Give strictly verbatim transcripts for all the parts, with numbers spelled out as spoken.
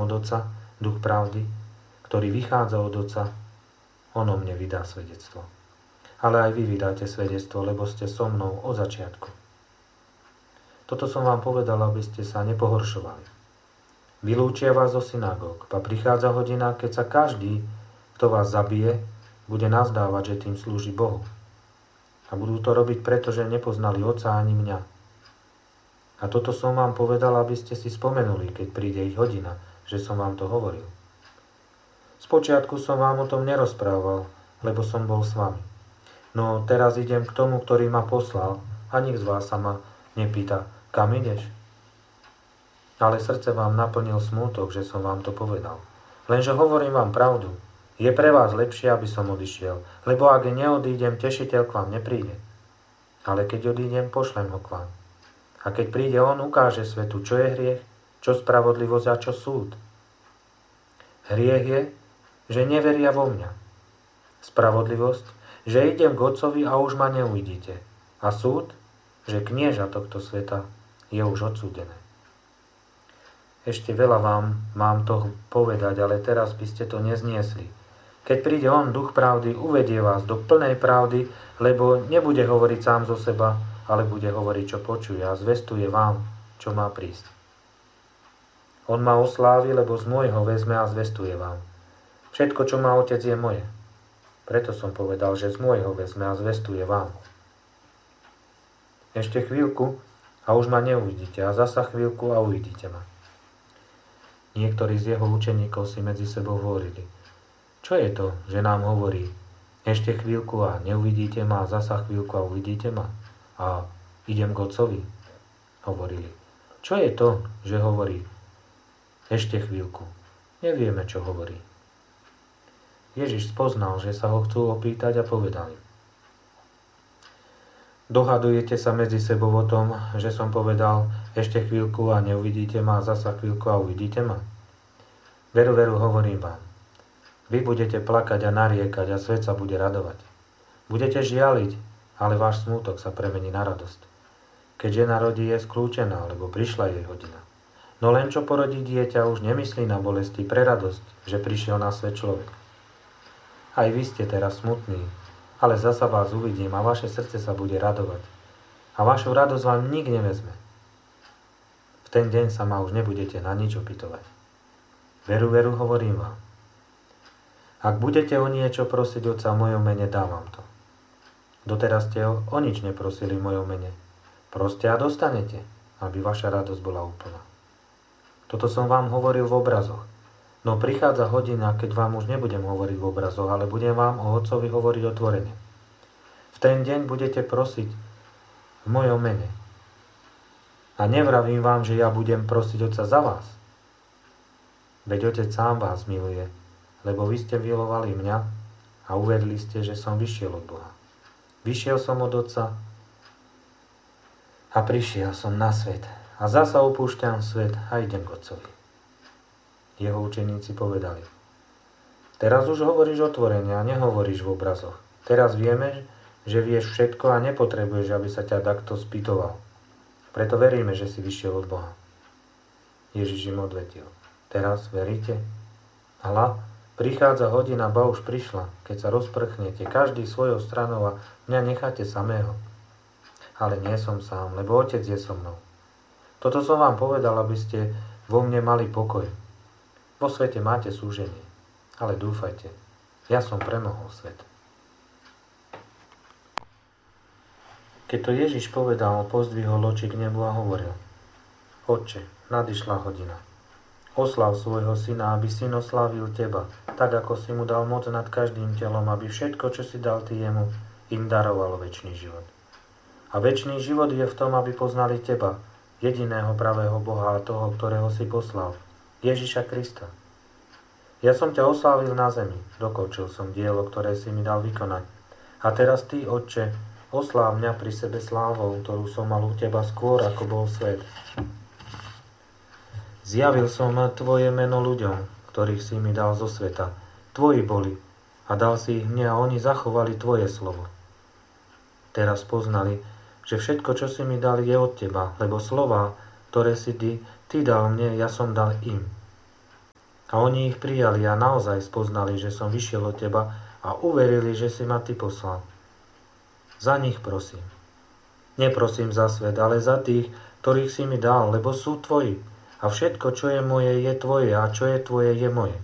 od Otca, duch pravdy, ktorý vychádza od Otca, on o mne vydá svedectvo. Ale aj vy vydáte svedectvo, lebo ste so mnou od začiatku. Toto som vám povedal, aby ste sa nepohoršovali. Vylúčia vás zo synagóg, a prichádza hodina, keď sa každý, kto vás zabije, bude nazdávať, že tým slúži Bohu. A budú to robiť preto, že nepoznali Otca ani mňa. A toto som vám povedal, aby ste si spomenuli, keď príde ich hodina, že som vám to hovoril. Spočiatku som vám o tom nerozprával, lebo som bol s vami. No teraz idem k tomu, ktorý ma poslal, a nik z vás sa ma nepýta, kam ideš? Ale srdce vám naplnil smútok, že som vám to povedal. Lenže hovorím vám pravdu. Je pre vás lepšie, aby som odišiel, lebo ak neodídem, tešiteľ k vám nepríde. Ale keď odídem, pošlem ho k vám. A keď príde on, ukáže svetu, čo je hriech, čo spravodlivosť a čo súd. Hriech je, že neveria vo mňa. Spravodlivosť, že idem k Otcovi a už ma neuvidíte. A súd, že knieža tohto sveta je už odsúdené. Ešte veľa vám mám toho povedať, ale teraz by ste to nezniesli. Keď príde on, duch pravdy, uvedie vás do plnej pravdy, lebo nebude hovoriť sám zo seba, ale bude hovoriť, čo počuje a zvestuje vám, čo má prísť. On ma oslávi, lebo z môjho vezme a zvestuje vám. Všetko, čo má Otec, je moje. Preto som povedal, že z môjho vezme a zvestuje vám. Ešte chvíľku a už ma neuvidíte, a zasa chvíľku a uvidíte ma. Niektorí z jeho učeníkov si medzi sebou hovorili: Čo je to, že nám hovorí: Ešte chvíľku a neuvidíte ma, a zasa chvíľku a uvidíte ma? A idem k Otcovi. Hovorili: Čo je to, že hovorí: Ešte chvíľku? Nevieme, čo hovorí. Ježiš spoznal, že sa ho chcú opýtať, a povedal im: Dohadujete sa medzi sebou o tom, že som povedal: Ešte chvíľku a neuvidíte ma, a zasa chvíľku a uvidíte ma? Veru, veru, hovorím vám. Vy budete plakať a nariekať, a svet sa bude radovať. Budete žialiť, ale váš smútok sa premení na radosť. Keď žena rodí, je skľúčená, lebo prišla jej hodina. No len čo porodí dieťa, už nemyslí na bolesti, pre radosť, že prišiel na svet človek. Aj vy ste teraz smutní, ale zasa vás uvidím a vaše srdce sa bude radovať. A vašu radosť vám nik nevezme. V ten deň sa ma už nebudete na nič opytovať. Veru, veru, hovorím vám. Ak budete o niečo prosiť Otca v mojom mene, dám vám to. Doteraz ste o, o nič neprosili v mojom mene. Proste a dostanete, aby vaša radosť bola úplná. Toto som vám hovoril v obrazoch. No prichádza hodina, keď vám už nebudem hovoriť v obrazoch, ale budem vám o Otcovi hovoriť otvorene. V ten deň budete prosiť v mojom mene. A nevravím vám, že ja budem prosiť Otca za vás. Veď Otec sám vás miluje, lebo vy ste milovali mňa a uverili ste, že som vyšiel od Boha. Vyšiel som od Otca a prišiel som na svet. A zasa opúšťam svet a idem k Otcovi. Jeho učeníci povedali: Teraz už hovoríš otvorene a nehovoríš v obrazoch. Teraz vieme, že vieš všetko a nepotrebuješ, aby sa ťa takto spýtoval. Preto veríme, že si vyšiel od Boha. Ježiš im odvetil: Teraz veríte? Hľa, prichádza hodina, ba už prišla, keď sa rozprchnete, každý svojou stranou a mňa necháte samého. Ale nie som sám, lebo Otec je so mnou. Toto som vám povedal, aby ste vo mne mali pokoj. Vo svete máte súženie, ale dúfajte, ja som premohol svet. Keď to Ježiš povedal, pozdvihol oči k nebu a hovoril: Otče, nadišla hodina. Oslav svojho syna, aby syn oslávil teba, tak ako si mu dal moc nad každým telom, aby všetko, čo si dal ty jemu, im darovalo večný život. A večný život je v tom, aby poznali teba, jediného pravého Boha a toho, ktorého si poslal, Ježiša Krista. Ja som ťa oslávil na zemi, dokončil som dielo, ktoré si mi dal vykonať. A teraz ty, Otče, osláv mňa pri sebe slávou, ktorú som mal u teba skôr, ako bol svet. Zjavil som tvoje meno ľuďom, ktorých si mi dal zo sveta. Tvoji boli a dal si ich mne a oni zachovali tvoje slovo. Teraz poznali, že všetko, čo si mi dal, je od teba, lebo slová, ktoré si ty, ty dal mne, ja som dal im. A oni ich prijali a naozaj spoznali, že som vyšiel od teba a uverili, že si ma ty poslal. Za nich prosím. Neprosím za svet, ale za tých, ktorých si mi dal, lebo sú tvoji. A všetko, čo je moje, je tvoje a čo je tvoje, je moje.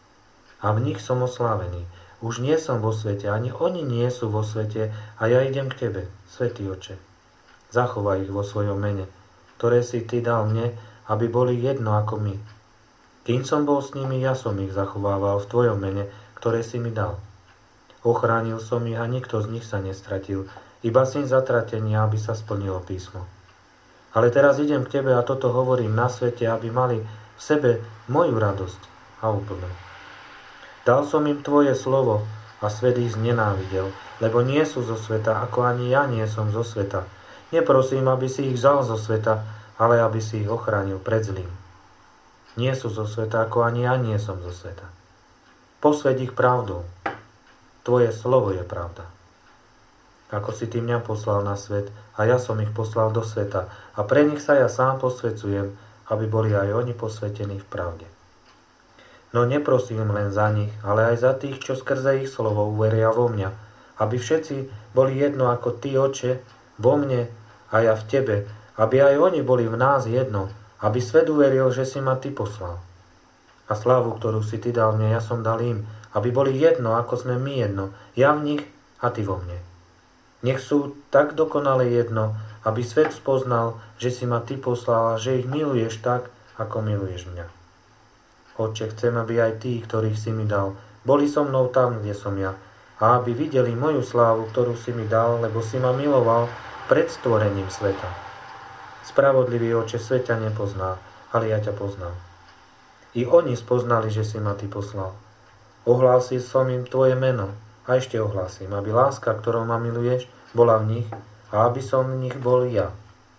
A v nich som oslávený. Už nie som vo svete, ani oni nie sú vo svete a ja idem k tebe, Svätý Otče. Zachovaj ich vo svojom mene, ktoré si ty dal mne, aby boli jedno ako my. Kým som bol s nimi, ja som ich zachovával v tvojom mene, ktoré si mi dal. Ochránil som ich a nikto z nich sa nestratil, iba syn zatratenia, aby sa splnilo písmo. Ale teraz idem k tebe a toto hovorím na svete, aby mali v sebe moju radosť a úplnú. Dal som im tvoje slovo a svet ich znenávidel, lebo nie sú zo sveta, ako ani ja nie som zo sveta. Neprosím, aby si ich vzal zo sveta, ale aby si ich ochránil pred zlým. Nie sú zo sveta, ako ani ja nie som zo sveta. Posväť ich pravdou. Tvoje slovo je pravda. Ako si ty mňa poslal na svet a ja som ich poslal do sveta a pre nich sa ja sám posväcujem, aby boli aj oni posvätení v pravde. No neprosím len za nich, ale aj za tých, čo skrze ich slovo uveria vo mňa, aby všetci boli jedno ako ty, Oče, vo mne a ja v tebe, aby aj oni boli v nás jedno, aby svet uveril, že si ma ty poslal. A slávu, ktorú si ty dal mne, ja som dal im, aby boli jedno, ako sme my jedno, ja v nich a ty vo mne. Nech sú tak dokonale jedno, aby svet spoznal, že si ma ty poslal a že ich miluješ tak, ako miluješ mňa. Otče, chcem, aby aj tí, ktorých si mi dal, boli so mnou tam, kde som ja, a aby videli moju slávu, ktorú si mi dal, lebo si ma miloval pred stvorením sveta. Spravodlivý Oče, svet ťa nepozná, ale ja ťa poznám. I oni spoznali, že si ma ty poslal. Ohlásil som im tvoje meno a ešte ohlásim, aby láska, ktorou ma miluješ, bola v nich a aby som v nich bol ja.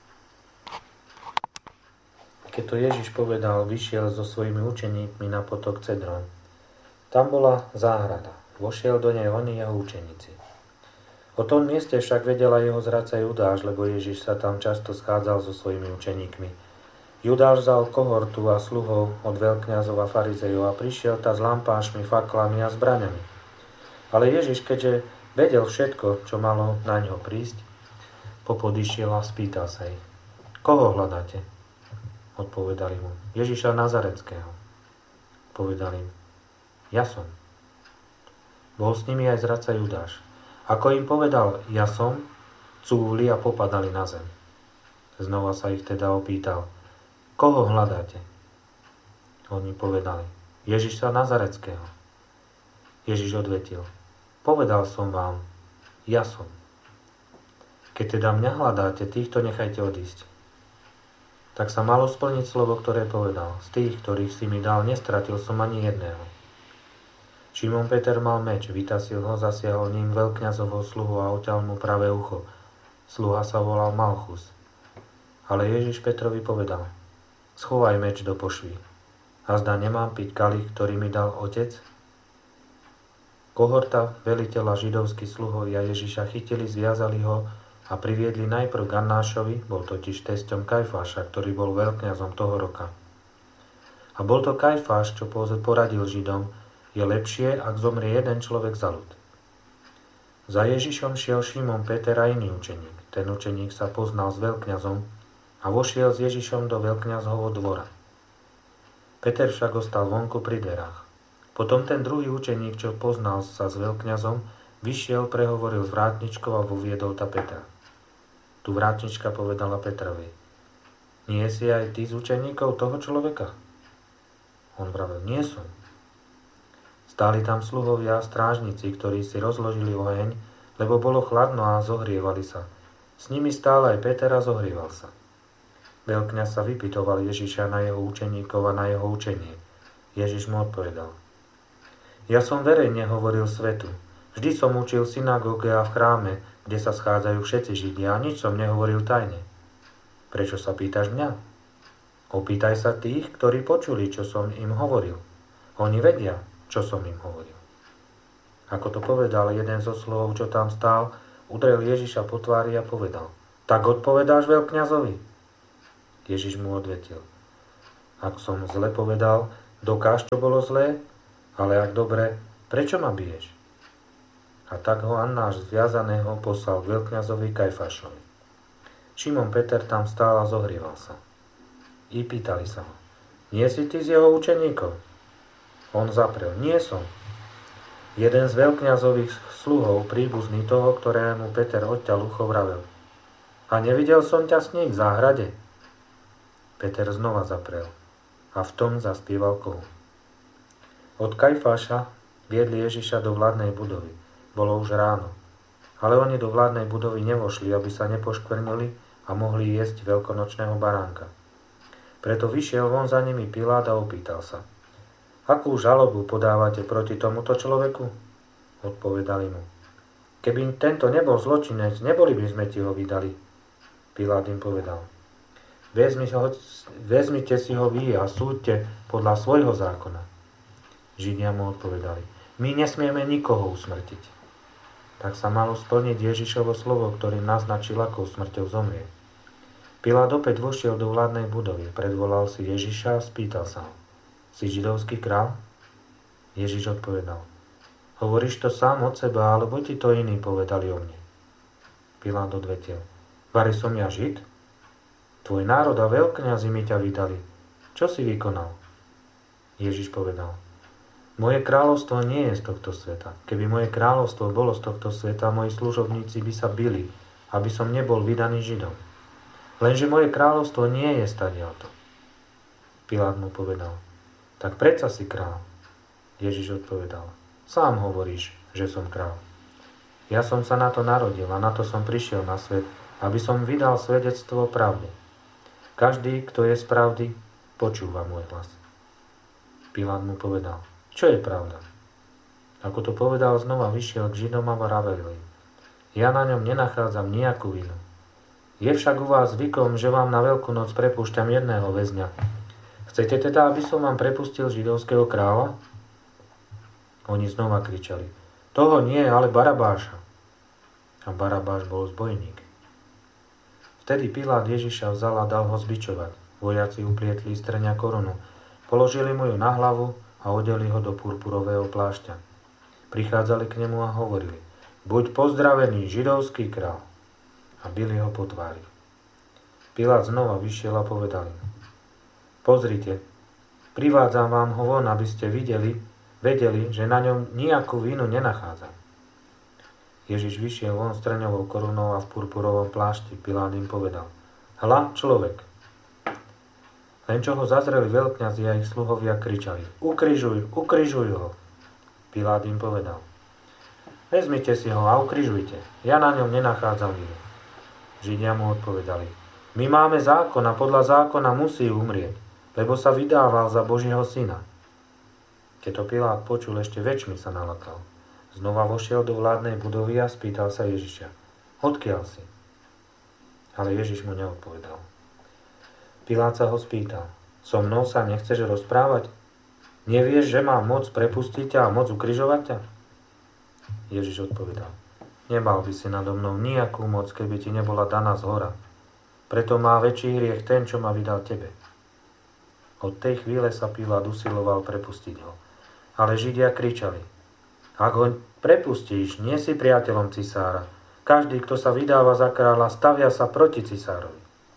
Keď to Ježiš povedal, vyšiel so svojimi učeníkmi na potok Cedron. Tam bola záhrada. Vošiel do nej on i jeho učeníci. O tom mieste však vedela jeho zradca Judáš, lebo Ježiš sa tam často schádzal so svojimi učeníkmi. Judáš vzal kohortu a sluhov od veľkňazov a farizejov a prišiel tá s lampášmi, faklami a zbraňami. Ale Ježiš, keďže vedel všetko, čo malo na ňo prísť, popodišiel a spýtal sa ich. Koho hľadáte? Odpovedali mu. Ježiša Nazareckého. Povedali im. Ja som. Bol s nimi aj zradca Judáš. Ako im povedal, ja som, cúvli a popadali na zem. Znova sa ich teda opýtal, koho hľadáte? Oni povedali, Ježiša Nazareckého. Ježiš odvetil, povedal som vám, ja som. Keď teda mňa hľadáte, týchto nechajte odísť. Tak sa malo splniť slovo, ktoré povedal, z tých, ktorých si mi dal, nestratil som ani jedného. Šimon Peter mal meč, vytasil ho, zasiahol ním veľkňazovho sluhu a oťal mu pravé ucho. Sluha sa volal Malchus. Ale Ježiš Petrovi povedal, schovaj meč do pošvy. A zdá nemám piť kalich, ktorý mi dal otec? Kohorta veliteľa židovských sluhovia Ježiša chytili, zviazali ho a priviedli najprv k Annášovi, bol totiž tesťom Kajfáša, ktorý bol veľkňazom toho roka. A bol to Kajfáš, čo poradil Židom, je lepšie, ak zomrie jeden človek za ľud. Za Ježišom šiel Šimon Peter a iný učeník. Ten učeník sa poznal s veľkňazom a vošiel s Ježišom do veľkňazhovho dvora. Peter však ostal vonku pri dverách. Potom ten druhý učeník, čo poznal sa s veľkňazom, vyšiel, prehovoril s vrátničkou a voviedol ta Petra. Tu vrátnička povedala Petrovi, nie si aj ty z učeníkov toho človeka? On vravel, nie som. Stáli tam sluhovia a strážnici, ktorí si rozložili oheň, lebo bolo chladno a zohrievali sa. S nimi stál aj Peter a zohrieval sa. Veľkňaz sa vypytoval Ježiša na jeho učeníkov a na jeho učenie. Ježiš mu odpovedal. Ja som verejne hovoril svetu. Vždy som učil v synagóge a v chráme, kde sa schádzajú všetci Židia a nič som nehovoril tajne. Prečo sa pýtaš mňa? Opýtaj sa tých, ktorí počuli, čo som im hovoril. Oni vedia, čo som im hovoril. Ako to povedal jeden zo slov, čo tam stál, udrel Ježiša po tvári a povedal, tak odpovedáš veľkňazovi? Ježiš mu odvetil, ak som zle povedal, Dokáž, čo bolo zlé, ale ak dobre, prečo ma biješ? A tak ho Annáš zviazaného poslal k veľkňazovi Kajfášovi. Šimon Peter tam stál a zohrieval sa. I pýtali sa ho, nie si ty z jeho učeníkov? On zaprel, nie som. Jeden z veľkňazových sluhov, príbuzný toho, ktorému Peter odťal ucho, vravel, a nevidel som ťa s ním v záhrade? Peter znova zaprel a v tom zaspieval kohu. Od Kajfáša viedli Ježiša do vládnej budovy. Bolo už ráno, ale oni do vládnej budovy nevošli, aby sa nepoškvrnili a mohli jesť veľkonočného baránka. Preto vyšiel von za nimi Pilát a opýtal sa, akú žalobu podávate proti tomuto človeku? Odpovedali mu, keby tento nebol zločinec, neboli by sme ti ho vydali. Pilát im povedal, vezmite, ho, vezmite si ho vy a súďte podľa svojho zákona. Židia mu odpovedali, my nesmieme nikoho usmrtiť. Tak sa malo splniť Ježišovo slovo, ktorým naznačil, akou smrťou zomrie. Pilát opäť vošiel do vládnej budovy, predvolal si Ježiša a spýtal sa ho, si židovský král? Ježiš odpovedal, hovoríš to sám od seba, alebo ti to iní povedali o mne? Pilát odvetil, vari som ja Žid? Tvoj národ a veľkňazi mi ťa vydali. Čo si vykonal? Ježiš povedal, moje kráľovstvo nie je z tohto sveta. Keby moje kráľovstvo bolo z tohto sveta, moji služobníci by sa bili, aby som nebol vydaný Židom. Lenže moje kráľovstvo nie je stadiaľto. Pilát mu povedal, tak predsa si král. Ježiš odpovedal, sám hovoríš, že som král. Ja som sa na to narodil a na to som prišiel na svet, aby som vydal svedectvo o pravde. Každý, kto je z pravdy, počúva môj hlas. Pilát mu povedal, čo je pravda? Ako to povedal, znova vyšiel k Židom a vravel im, ja na ňom nenachádzam nejakú vinu. Je však u vás zvykom, že vám na Veľkú noc prepúšťam jedného väzňa. Chcete teda, aby som vám prepustil židovského kráľa? Oni znova kričali, toho nie, ale Barabáša. A Barabáš bol zbojník. Vtedy Pilát Ježiša vzal a dal ho zbičovať. Vojaci uplietli z trňa korunu, položili mu ju na hlavu a odeli ho do purpurového plášťa. Prichádzali k nemu a hovorili, buď pozdravený, židovský král. A bili ho po tvári. Pilát znova vyšiel a povedal im, pozrite, privádzam vám ho von, aby ste videli, vedeli, že na ňom nejakú vinu nenachádzam. Ježiš vyšiel von s trňovou korunou a v purpurovom plášti. Pilát im povedal, hľa, človek. Len čo ho zazreli veľkňazi a ich sluhovia kričali, ukrižuj, ukrižuj ho. Pilát im povedal, vezmite si ho a ukrižujte, ja na ňom nenachádzam vinu. Židia mu odpovedali, my máme zákon a podľa zákona musí umrieť, lebo sa vydával za Božieho syna. Keď to Pilát počul, ešte väčšmi sa nalakal. Znova vošiel do vládnej budovy a spýtal sa Ježiša, odkiaľ si? Ale Ježiš mu neodpovedal. Pilát sa ho spýtal, so mnou sa nechceš rozprávať? Nevieš, že mám moc prepustiť ťa a moc ukrižovať ťa? Ježiš odpovedal, nemal by si nado mnou nejakú moc, keby ti nebola daná zhora. Preto má väčší hriech ten, čo ma vydal tebe. Od tej chvíle sa Pilát usiloval prepustiť ho. Ale Židia kričali, ak ho prepustíš, nie si priateľom cisára. Každý, kto sa vydáva za kráľa, stavia sa proti cisárovi.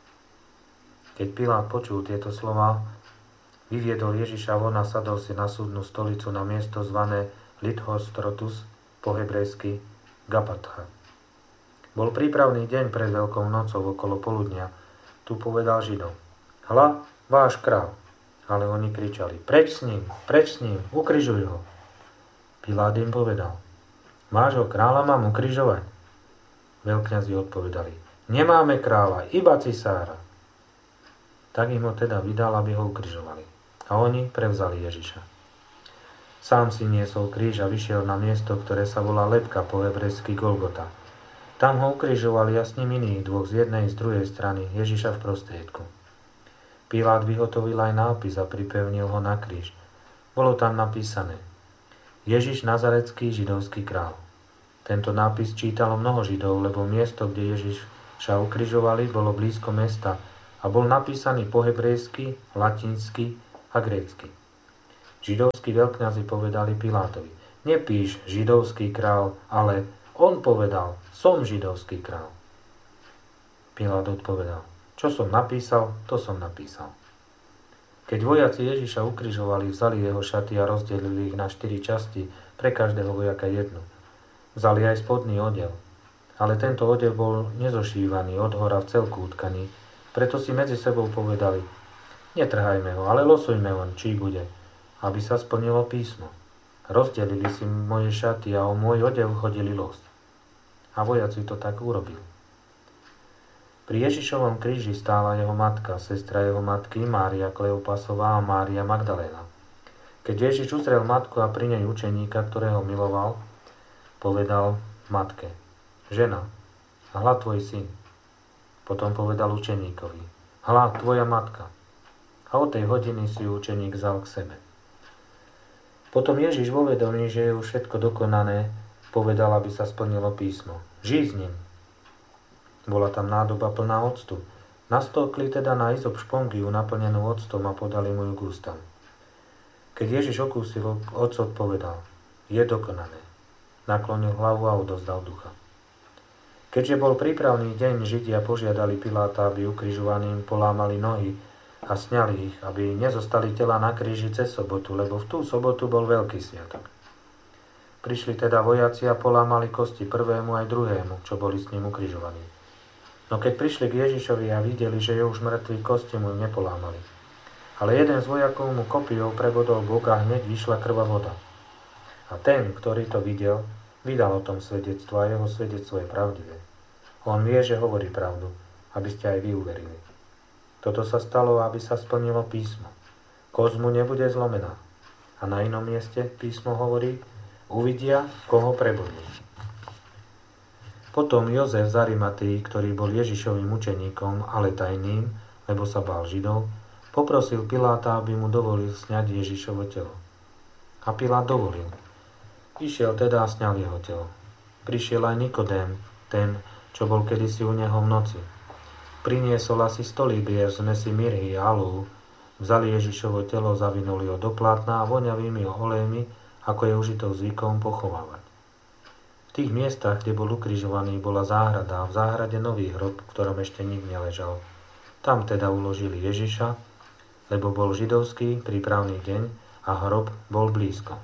Keď Pilát počul tieto slová, vyviedol Ježiša von a sadol si na súdnu stolicu na miesto zvané Lithostrotus, po hebrejsky Gapatha. Bol prípravný deň pred Veľkou nocou okolo poludnia. Tu povedal Židom, hľa, váš král. Ale oni kričali, preč s ním, preč s ním, ukrižuj ho. Pilát im povedal, máš ho kráľa, mám ukrižovať? Veľkňazi odpovedali, nemáme kráľa, iba cisára. Tak im ho teda vydal, aby ho ukrižovali. A oni prevzali Ježiša. Sám si niesol kríž a vyšiel na miesto, ktoré sa volá Lebka, po hebrejsky Golgota. Tam ho ukrižovali a s ním iných dvoch z jednej z druhej strany, Ježiša v prostriedku. Pilát vyhotovil aj nápis a pripevnil ho na kríž. Bolo tam napísané Ježiš Nazarecký, židovský král. Tento nápis čítalo mnoho Židov, lebo miesto, kde Ježiša ukrižovali, bolo blízko mesta a bol napísaný po hebrejsky, latinsky a grécky. Židovskí veľkňazi povedali Pilátovi: nepíš židovský král, ale on povedal: som židovský král. Pilát odpovedal: čo som napísal, to som napísal. Keď vojaci Ježiša ukrižovali, vzali jeho šaty a rozdelili ich na štyri časti, pre každého vojaka jednu. Vzali aj spodný odev. Ale tento odev bol nezošívaný, od hora v celku utkaný, preto si medzi sebou povedali: netrhajme ho, ale losujme on, čí bude, aby sa splnilo písmo. Rozdelili si moje šaty a o môj odev chodili los. A vojaci to tak urobili. Pri Ježišovom kríži stála jeho matka, sestra jeho matky Mária Kleopasová a Mária Magdaléna. Keď Ježiš uzrel matku a pri nej učeníka, ktorého miloval, povedal matke: žena, hľa tvoj syn. Potom povedal učeníkovi: hľa tvoja matka. A od tej hodiny si ju učeník vzal k sebe. Potom Ježiš vo vedomí, že je už všetko dokonané, povedal, aby sa splnilo písmo: žij s ním. Bola tam nádoba plná octu. Nastolkli teda na izop špongiu naplnenú octom a podali mu ju k ústam. Keď Ježiš okúsil ocot, povedal: je dokonané. Naklonil hlavu a odozdal ducha. Keďže bol prípravný deň, Židia požiadali Piláta, aby ukrižovaným polámali nohy a sňali ich, aby nezostali tela na kríži cez sobotu, lebo v tú sobotu bol veľký sviatok. Prišli teda vojaci a polámali kosti prvému aj druhému, čo boli s ním ukrižovaní. No keď prišli k Ježišovi a videli, že je už mŕtvý, kosti mu nepolámali. Ale jeden z vojakov mu kopijou prebodol bok a hneď vyšla krv a voda. A ten, ktorý to videl, vydal o tom svedectvo a jeho svedectvo je pravdivé. On vie, že hovorí pravdu, aby ste aj vy uverili. Toto sa stalo, aby sa splnilo písmo. Kosť mu nebude zlomená. A na inom mieste písmo hovorí: uvidia, koho prebodli. Potom Jozef z Arimatei, ktorý bol Ježišovým učeníkom, ale tajným, lebo sa bál Židov, poprosil Piláta, aby mu dovolil sňať Ježišovo telo. A Pilát dovolil. Išiel teda a sňal jeho telo. Prišiel aj Nikodém, ten, čo bol kedysi u neho v noci. Priniesol asi sto libier z zmesi mirhy a alú, vzali Ježišovo telo, zavinuli ho do plátna a voňavými olejmi, ako je užitou zvykom, pochovávať. V tých miestach, kde bol ukrižovaný, bola záhrada a v záhrade nový hrob, v ktorom ešte nik neležal. Tam teda uložili Ježiša, lebo bol židovský prípravný deň a hrob bol blízko.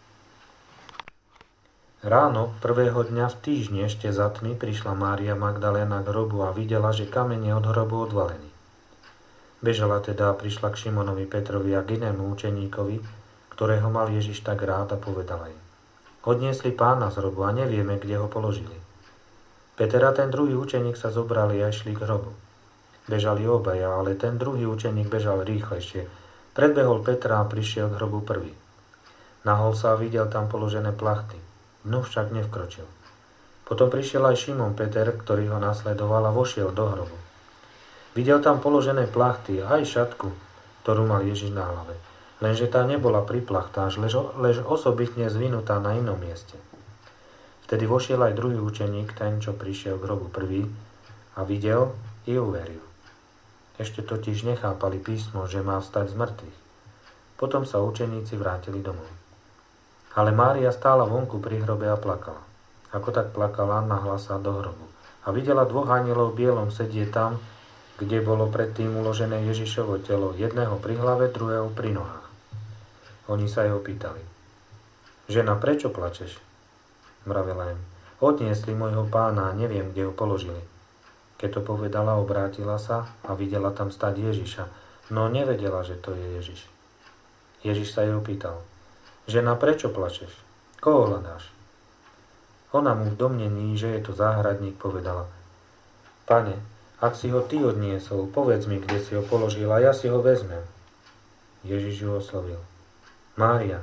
Ráno prvého dňa v týždni ešte za tmy prišla Mária Magdaléna k hrobu a videla, že kameň je od hrobu odvalený. Bežala teda a prišla k Šimonovi Petrovi a k inému učeníkovi, ktorého mal Ježiš tak rád, a povedala im: odniesli pána z hrobu a nevieme, kde ho položili. Peter a ten druhý učeník sa zobrali a išli k hrobu. Bežali obaja, ale ten druhý učeník bežal rýchlejšie. Predbehol Petra a prišiel k hrobu prvý. Nahol sa a videl tam položené plachty. Dnu však nevkročil. Potom prišiel aj Šimon Peter, ktorý ho nasledoval, a vošiel do hrobu. Videl tam položené plachty a aj šatku, ktorú mal Ježiš na hlave. Lenže tá nebola priplachtá, lež, lež osobitne zvinutá na inom mieste. Vtedy vošiel aj druhý učeník, ten, čo prišiel k hrobu prvý, a videl i uveril. Ešte totiž nechápali písmo, že má vstať z mŕtvych. Potom sa učeníci vrátili domov. Ale Mária stála vonku pri hrobe a plakala. Ako tak plakala, nahla sa do hrobu a videla dvoch anjelov v bielom sedieť tam, kde bolo predtým uložené Ježišovo telo, jedného pri hlave, druhého pri nohách. Oni sa jej opýtali: žena, prečo plačeš? Mravela im: odniesli môjho pána a neviem, kde ho položili. Keď to povedala, obrátila sa a videla tam stať Ježiša, no nevedela, že to je Ježiš. Ježiš sa jej opýtal: žena, prečo plačeš? Koho hľadáš? Ona mu v domnení, že je to záhradník, povedala: pane, ak si ho ty odniesol, povedz mi, kde si ho položil a ja si ho vezmem. Ježiš ju oslovil: Mária.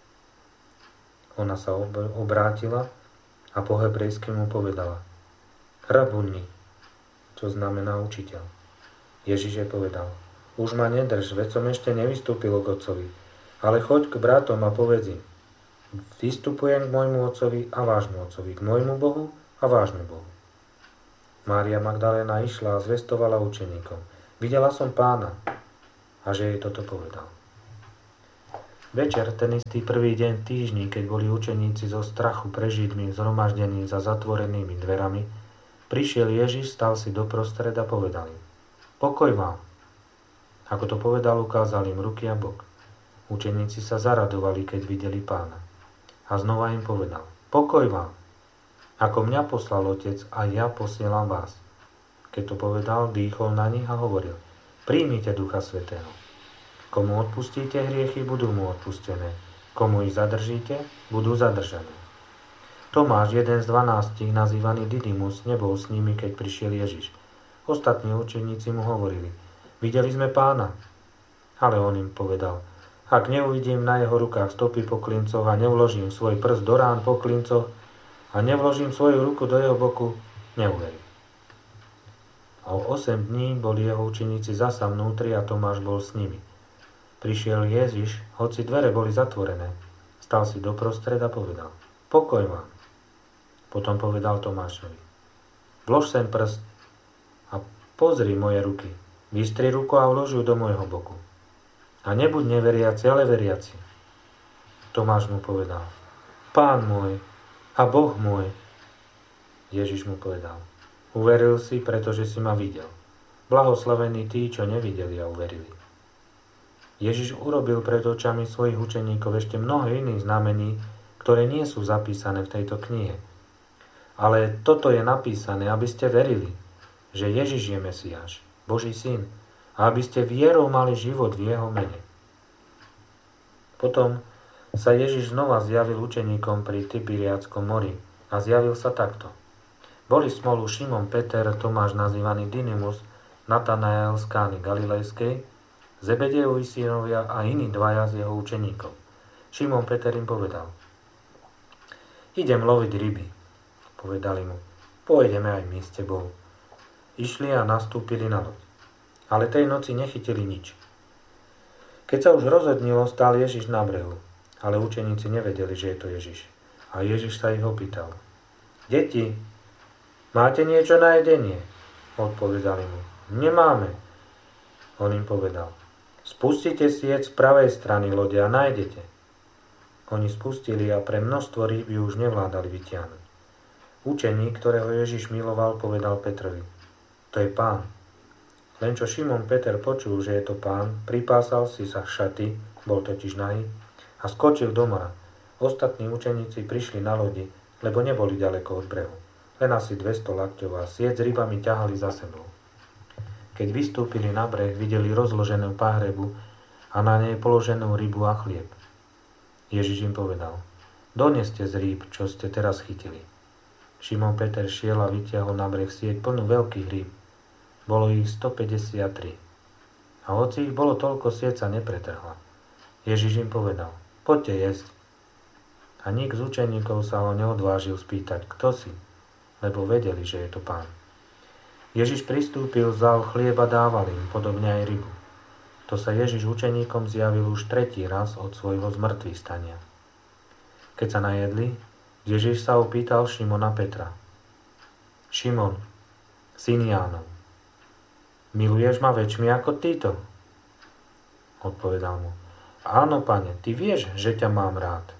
Ona sa obrátila a po hebrejsky mu povedala: Rabuni, čo znamená učiteľ. Ježiš jej povedal: už ma nedrž, veď som ešte nevystúpil k otcovi, ale choď k bratom a povedz im: vystupujem k môjmu otcovi a vášmu otcovi, k môjmu Bohu a vášmu Bohu. Mária Magdaléna išla a zvestovala učeníkom: videla som pána, a že jej toto povedal. Večer, ten istý prvý deň v týždni, keď boli učeníci zo strachu pred Židmi zhromaždení za zatvorenými dverami, prišiel Ježiš, stal si doprostred a povedal im: Pokoj vám. Ako to povedal, ukázal im ruky a bok. Učeníci sa zaradovali, keď videli Pána. A znova im povedal: Pokoj vám. Ako mňa poslal Otec, a ja posielam vás. Keď to povedal, dýchol na nich a hovoril: Príjmite Ducha Svätého. Komu odpustíte hriechy, budú mu odpustené. Komu ich zadržíte, budú zadržané. Tomáš, jeden z dvanástich, nazývaný Didymus, nebol s nimi, keď prišiel Ježiš. Ostatní učeníci mu hovorili: Videli sme Pána. Ale on im povedal: Ak neuvidím na jeho rukách stopy po klincoch a nevložím svoj prst do rán po klincoch a nevložím svoju ruku do jeho boku, neuverím. A o osem dní boli jeho učeníci zasa vnútri a Tomáš bol s nimi. Prišiel Ježiš, hoci dvere boli zatvorené. Stal si doprostred a povedal: Pokoj vám. Potom povedal Tomášovi: Vlož sem prst a pozri moje ruky. Vystri ruku a vlož ju do môjho boku. A nebuď neveriaci, ale veriaci. Tomáš mu povedal: Pán môj a Boh môj. Ježiš mu povedal: Uveril si, pretože si ma videl. Blahoslavení tí, čo nevideli a uverili. Ježiš urobil pred očami svojich učeníkov ešte mnoho iných znamení, ktoré nie sú zapísané v tejto knihe. Ale toto je napísané, aby ste verili, že Ježiš je Mesiáš, Boží syn, a aby ste vierou mali život v jeho mene. Potom sa Ježiš znova zjavil učeníkom pri Tiberiádskom mori a zjavil sa takto. Boli spolu Šimon Peter, Tomáš nazývaný Didymus, Natanael z Kány Galilejskej, Zebedejovi synovia a iní dvaja z jeho učeníkov. Šimon Peter im povedal: Idem loviť ryby. Povedali mu: Pôjdeme aj my s tebou. Išli a nastúpili na loď. Ale tej noci nechytili nič. Keď sa už rozhodnilo, stál Ježiš na brehu, ale učeníci nevedeli, že je to Ježiš. A Ježiš sa ich opýtal: Deti, máte niečo na jedenie? Odpovedali mu: Nemáme. On im povedal: Spustite sieť z pravej strany lode a nájdete. Oni spustili a pre množstvo rýb ju už nevládali vytiahnuť. Učeník, ktorého Ježiš miloval, povedal Petrovi: To je Pán. Len čo Šimon Peter počul, že je to Pán, pripásal si sa šaty, bol totiž nahý, a skočil do mora. Ostatní učeníci prišli na lodi, lebo neboli ďaleko od brehu. Len asi dvesto lakťov a sieť s rybami ťahali za sebou. Keď vystúpili na breh, videli rozloženú pahrebu a na nej položenú rybu a chlieb. Ježiš im povedal: Doneste z rýb, čo ste teraz chytili. Šimon Peter šiel a vytiahol na breh sieť plnú veľkých rýb. Bolo ich stopäťdesiattri. A hoci ich bolo toľko, sieť sa nepretrhla. Ježiš im povedal: Poďte jesť. A nik z učeníkov sa ho neodvážil spýtať: Kto si? Lebo vedeli, že je to Pán. Ježiš pristúpil, vzal chlieb a dával im, podobne aj rybu. To sa Ježiš učeníkom zjavil už tretí raz od svojho zmrtvých stania. Keď sa najedli, Ježiš sa opýtal Šimona Petra: Šimon, syn Jánov, miluješ ma väčšmi ako títo? Odpovedal mu: Áno, Pane, ty vieš, že ťa mám rád.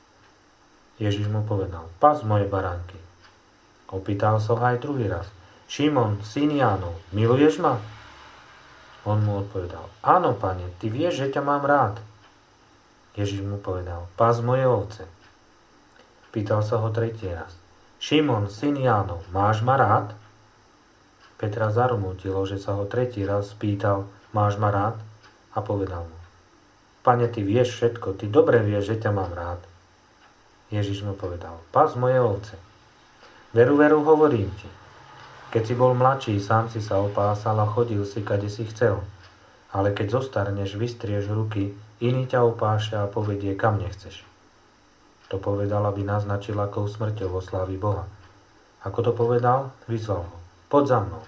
Ježiš mu povedal: Pas moje baránky. Opýtal sa ho aj druhý raz: Šimon, syn Jánov, miluješ ma? On mu odpovedal: Áno, Pane, ty vieš, že ťa mám rád. Ježiš mu povedal: Pás moje ovce. Pýtal sa ho tretí raz: Šimon, syn Jánov, máš ma rád? Petra zarmútilo, že sa ho tretí raz spýtal: Máš ma rád? A povedal mu: Pane, ty vieš všetko, ty dobre vieš, že ťa mám rád. Ježiš mu povedal: Pás moje ovce. Veru, veru, hovorím ti, keď si bol mladší, sám si sa opásal a chodil si, kade si chcel. Ale keď zostarneš, vystrieš ruky, iný ťa opáša a povedie, kam nechceš. To povedal, aby naznačil, akou smrťou oslávi Boha. Ako to povedal, vyzval ho: Poď za mnou.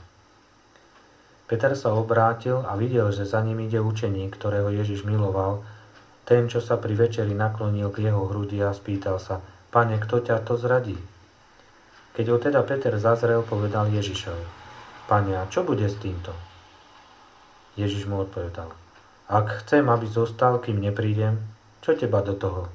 Peter sa obrátil a videl, že za ním ide učeník, ktorého Ježiš miloval, ten, čo sa pri večeri naklonil k jeho hrudi a spýtal sa: Pane, kto ťa to zradí? Keď ho teda Peter zazrel, povedal Ježišovi: Pane, a čo bude s týmto? Ježiš mu odpovedal: Ak chcem, aby zostal, kým neprídem, Čo teba do toho?